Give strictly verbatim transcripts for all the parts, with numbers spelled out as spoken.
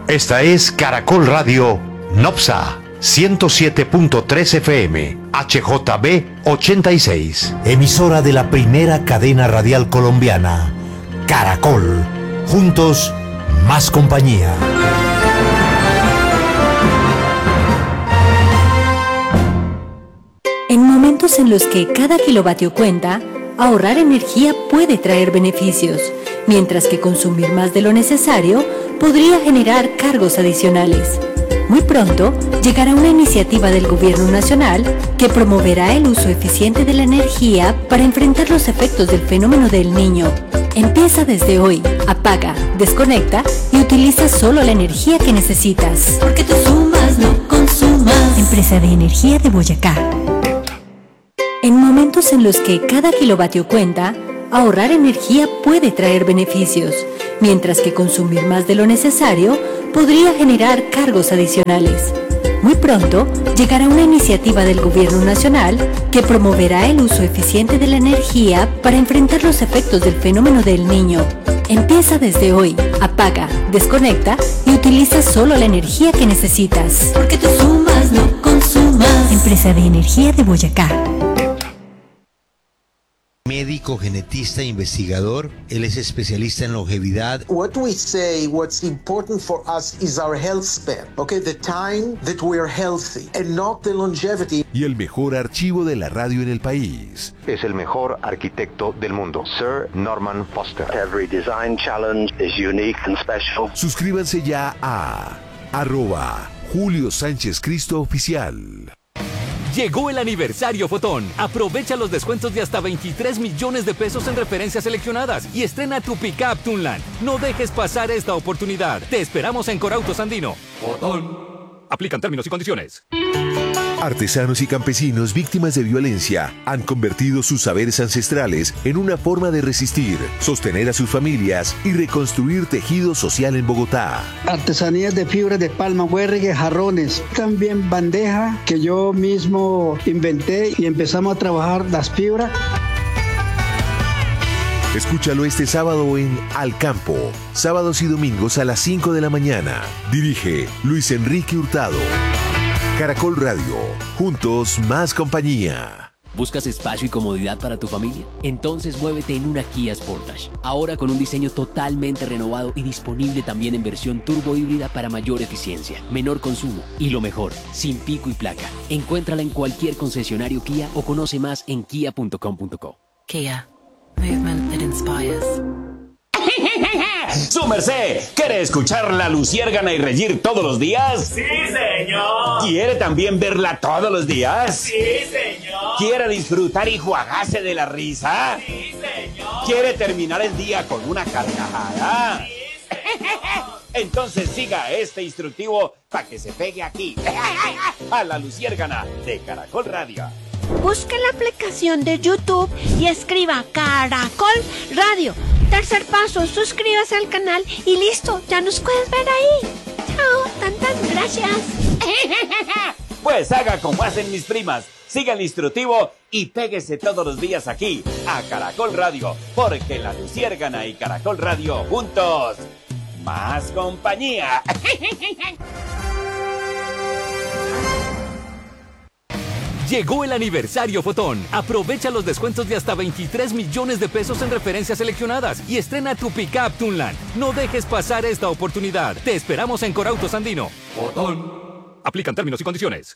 Esta es Caracol Radio Nopsa ciento siete punto tres F M, H J B ochenta y seis. Emisora de la primera cadena radial colombiana, Caracol. Juntos, más compañía. En momentos en los que cada kilovatio cuenta, ahorrar energía puede traer beneficios, mientras que consumir más de lo necesario podría generar cargos adicionales. Muy pronto llegará una iniciativa del Gobierno Nacional que promoverá el uso eficiente de la energía para enfrentar los efectos del fenómeno del Niño. Empieza desde hoy, apaga, desconecta y utiliza solo la energía que necesitas. Porque tú sumas, no consumas. Empresa de Energía de Boyacá. En momentos en los que cada kilovatio cuenta, ahorrar energía puede traer beneficios, mientras que consumir más de lo necesario podría generar cargos adicionales. Muy pronto llegará una iniciativa del Gobierno Nacional que promoverá el uso eficiente de la energía para enfrentar los efectos del fenómeno del Niño. Empieza desde hoy, apaga, desconecta y utiliza solo la energía que necesitas. Porque tú sumas, no consumas. Empresa de Energía de Boyacá. Médico, genetista e investigador, él es especialista en longevidad. What we say, what's important for us is our health span, okay? The time that we are healthy and not the longevity. Y el mejor archivo de la radio en el país. Es el mejor arquitecto del mundo, Sir Norman Foster. Every design challenge is unique and special. Suscríbanse ya a arroba Julio Sánchez Cristo Oficial. Llegó el aniversario Fotón. Aprovecha los descuentos de hasta veintitrés millones de pesos en referencias seleccionadas y estrena tu pickup Tunland. No dejes pasar esta oportunidad. Te esperamos en Corautos Andino. Fotón. Aplican términos y condiciones. Artesanos y campesinos víctimas de violencia han convertido sus saberes ancestrales en una forma de resistir, sostener a sus familias y reconstruir tejido social en Bogotá. Artesanías de fibra de palma, huergue, jarrones, también bandeja que yo mismo inventé y empezamos a trabajar las fibras. Escúchalo este sábado en Al Campo, sábados y domingos a las cinco de la mañana. Dirige Luis Enrique Hurtado. Caracol Radio, juntos más compañía. ¿Buscas espacio y comodidad para tu familia? Entonces muévete en una Kia Sportage. Ahora con un diseño totalmente renovado y disponible también en versión turbo híbrida para mayor eficiencia, menor consumo y lo mejor, sin pico y placa. Encuéntrala en cualquier concesionario Kia o conoce más en kia punto com punto co. Kia. Movement that inspires. ¡Su merced! ¿Quiere escuchar la Luciérgana y reír todos los días? ¡Sí, señor! ¿Quiere también verla todos los días? ¡Sí, señor! ¿Quiere disfrutar y jugarse de la risa? ¡Sí, señor! ¿Quiere terminar el día con una carcajada? ¡Sí, señor! Entonces siga este instructivo para que se pegue aquí, a la Luciérgana de Caracol Radio. Busque la aplicación de YouTube y escriba Caracol Radio. Tercer paso, suscríbase al canal y listo, ya nos puedes ver ahí. Chao, tantas gracias. Pues haga como hacen mis primas, siga el instructivo y péguese todos los días aquí, a Caracol Radio, porque la Luciérgana y Caracol Radio juntos, más compañía. Llegó el aniversario Fotón. Aprovecha los descuentos de hasta veintitrés millones de pesos en referencias seleccionadas y estrena tu pickup Tunland. No dejes pasar esta oportunidad. Te esperamos en Corautos Andino. Fotón. Aplican términos y condiciones.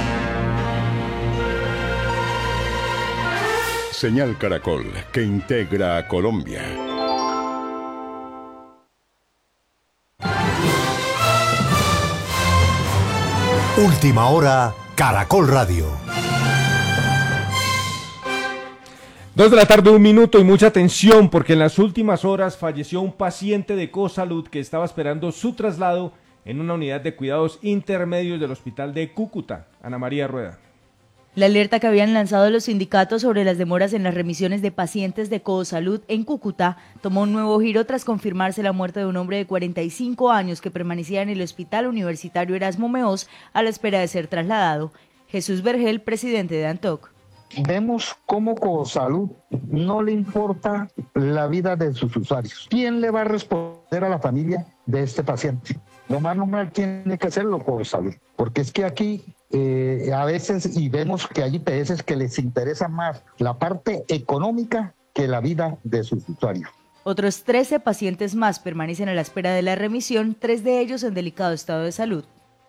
Señal Caracol, que integra a Colombia. Última hora, Caracol Radio. Dos de la tarde, un minuto y mucha atención porque en las últimas horas falleció un paciente de Cosalud que estaba esperando su traslado en una unidad de cuidados intermedios del hospital de Cúcuta. Ana María Rueda. La alerta que habían lanzado los sindicatos sobre las demoras en las remisiones de pacientes de Cosalud en Cúcuta tomó un nuevo giro tras confirmarse la muerte de un hombre de cuarenta y cinco años que permanecía en el Hospital Universitario Erasmo Meós a la espera de ser trasladado. Jesús Vergel, presidente de ANTOC. Vemos cómo Cosalud no le importa la vida de sus usuarios. ¿Quién le va a responder a la familia de este paciente. Lo más normal tiene que ser lo por salud, porque es que aquí eh, a veces, y vemos que hay I P S que les interesa más la parte económica que la vida de sus usuarios. Otros trece pacientes más permanecen a la espera de la remisión, tres de ellos en delicado estado de salud.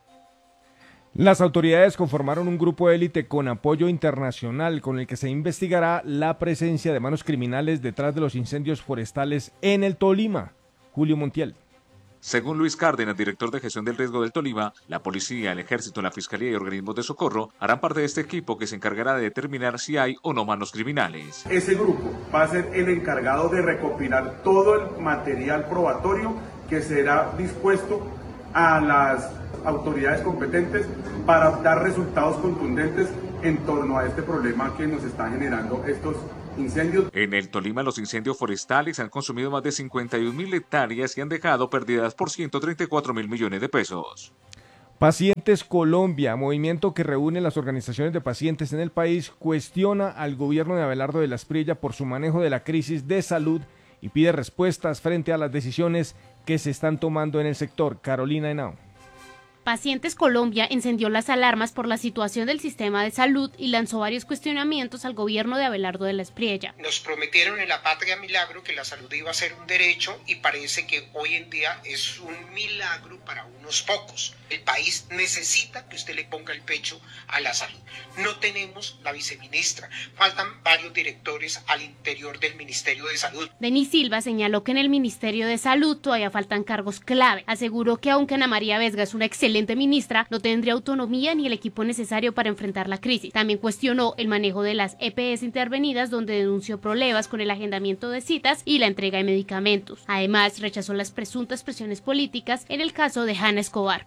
Las autoridades conformaron un grupo élite con apoyo internacional con el que se investigará la presencia de manos criminales detrás de los incendios forestales en el Tolima. Julio Montiel. Según Luis Cárdenas, director de gestión del riesgo del Tolima, la policía, el ejército, la fiscalía y organismos de socorro harán parte de este equipo que se encargará de determinar si hay o no manos criminales. Ese grupo va a ser el encargado de recopilar todo el material probatorio que será dispuesto a las autoridades competentes para dar resultados contundentes en torno a este problema que nos está generando estos incendios. En el Tolima, los incendios forestales han consumido más de cincuenta y un mil hectáreas y han dejado pérdidas por ciento treinta y cuatro mil millones de pesos. Pacientes Colombia, movimiento que reúne las organizaciones de pacientes en el país, cuestiona al gobierno de Abelardo de la Espriella por su manejo de la crisis de salud y pide respuestas frente a las decisiones que se están tomando en el sector. Carolina Henao. Pacientes Colombia encendió las alarmas por la situación del sistema de salud y lanzó varios cuestionamientos al gobierno de Abelardo de la Espriella. Nos prometieron en la Patria Milagro que la salud iba a ser un derecho y parece que hoy en día es un milagro para unos pocos. El país necesita que usted le ponga el pecho a la salud. No tenemos la viceministra, faltan varios directores al interior del Ministerio de Salud. Denis Silva señaló que en el Ministerio de Salud todavía faltan cargos clave. Aseguró que aunque Ana María Vesga es una excelente ministra, no tendría autonomía ni el equipo necesario para enfrentar la crisis. También cuestionó el manejo de las E P S intervenidas, donde denunció problemas con el agendamiento de citas y la entrega de medicamentos. Además, rechazó las presuntas presiones políticas en el caso de Hanna Escobar.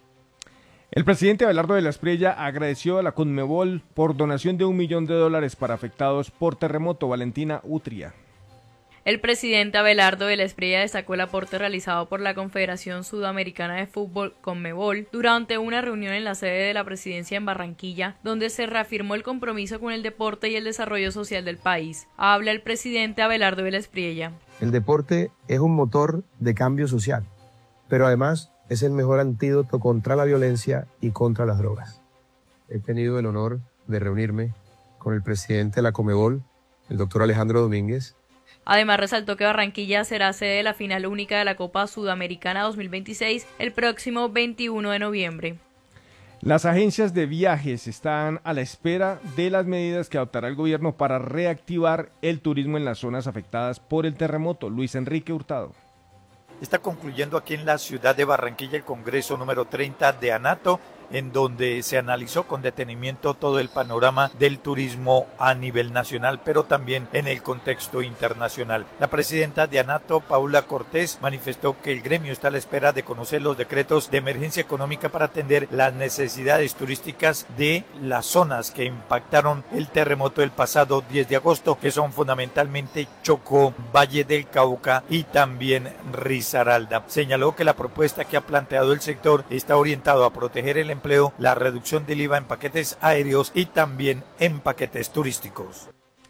El presidente Abelardo de la Espriella agradeció a la Conmebol por donación de un millón de dólares para afectados por terremoto. Valentina Utria. El presidente Abelardo de la Espriella destacó el aporte realizado por la Confederación Sudamericana de Fútbol, Conmebol, durante una reunión en la sede de la presidencia en Barranquilla, donde se reafirmó el compromiso con el deporte y el desarrollo social del país. Habla el presidente Abelardo de la Espriella. El deporte es un motor de cambio social, pero además es el mejor antídoto contra la violencia y contra las drogas. He tenido el honor de reunirme con el presidente de la Conmebol, el doctor Alejandro Domínguez. Además, resaltó que Barranquilla será sede de la final única de la Copa Sudamericana dos mil veintiséis el próximo veintiuno de noviembre. Las agencias de viajes están a la espera de las medidas que adoptará el gobierno para reactivar el turismo en las zonas afectadas por el terremoto. Luis Enrique Hurtado. Está concluyendo aquí en la ciudad de Barranquilla el Congreso número treinta de ANATO, en donde se analizó con detenimiento todo el panorama del turismo a nivel nacional, pero también en el contexto internacional. La presidenta de ANATO, Paula Cortés, manifestó que el gremio está a la espera de conocer los decretos de emergencia económica para atender las necesidades turísticas de las zonas que impactaron el terremoto del pasado diez de agosto, que son fundamentalmente Chocó, Valle del Cauca y también Risaralda. Señaló que la propuesta que ha planteado el sector está orientado a proteger el empleo, la reducción del I V A en paquetes aéreos y también en paquetes turísticos.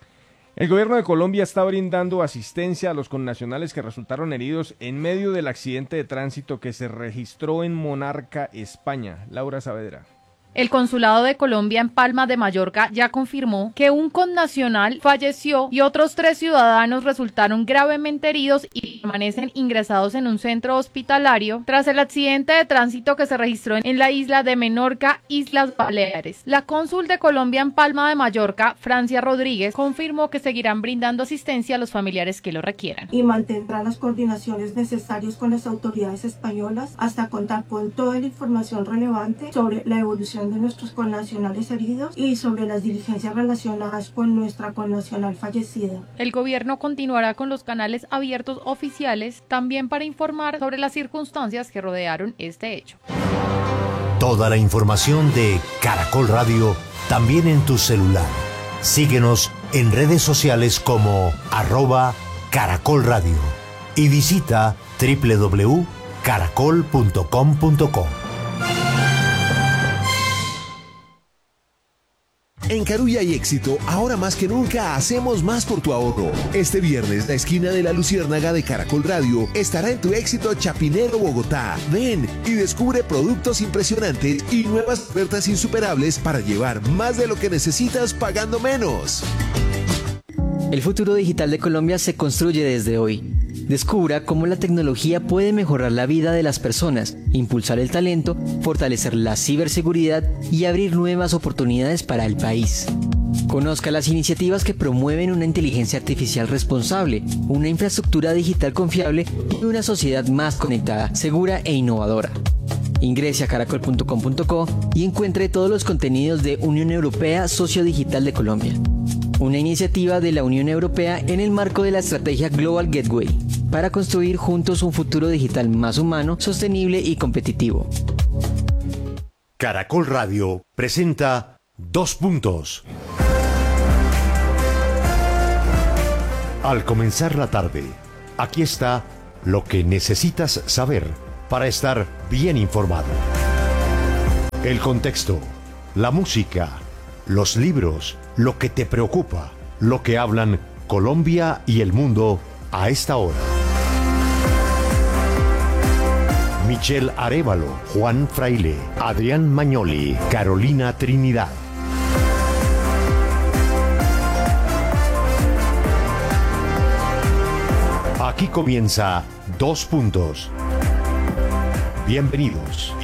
El gobierno de Colombia está brindando asistencia a los connacionales que resultaron heridos en medio del accidente de tránsito que se registró en Monarca, España. Laura Saavedra. El Consulado de Colombia en Palma de Mallorca ya confirmó que un connacional falleció y otros tres ciudadanos resultaron gravemente heridos y permanecen ingresados en un centro hospitalario tras el accidente de tránsito que se registró en la isla de Menorca, Islas Baleares. La cónsul de Colombia en Palma de Mallorca, Francia Rodríguez, confirmó que seguirán brindando asistencia a los familiares que lo requieran. Y mantendrá las coordinaciones necesarias con las autoridades españolas hasta contar con toda la información relevante sobre la evolución de nuestros connacionales heridos y sobre las diligencias relacionadas con nuestra connacional fallecida. El gobierno continuará con los canales abiertos oficiales también para informar sobre las circunstancias que rodearon este hecho. Toda la información de Caracol Radio también en tu celular. Síguenos en redes sociales como arroba Caracol Radio y visita doble u doble u doble u punto caracol punto com punto co. En Carulla y Éxito, ahora más que nunca hacemos más por tu ahorro. Este viernes, la esquina de la Luciérnaga de Caracol Radio estará en tu Éxito Chapinero, Bogotá. Ven y descubre productos impresionantes y nuevas ofertas insuperables para llevar más de lo que necesitas pagando menos. El futuro digital de Colombia se construye desde hoy. Descubra cómo la tecnología puede mejorar la vida de las personas, impulsar el talento, fortalecer la ciberseguridad y abrir nuevas oportunidades para el país. Conozca las iniciativas que promueven una inteligencia artificial responsable, una infraestructura digital confiable y una sociedad más conectada, segura e innovadora. Ingrese a caracol punto com punto co y encuentre todos los contenidos de Unión Europea Socio Digital de Colombia. Una iniciativa de la Unión Europea en el marco de la estrategia Global Gateway, para construir juntos un futuro digital más humano, sostenible y competitivo. Caracol Radio presenta Dos Puntos. Al comenzar la tarde, aquí está lo que necesitas saber para estar bien informado. El contexto, la música, los libros, lo que te preocupa, lo que hablan Colombia y el mundo a esta hora. Michelle Arévalo, Juan Fraile, Adrián Mañoli, Carolina Trinidad. Aquí comienza Dos Puntos. Bienvenidos.